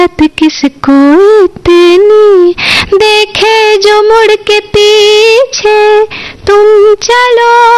किसको इतनी देखे जो मुड़ के पीछे, तुम चलो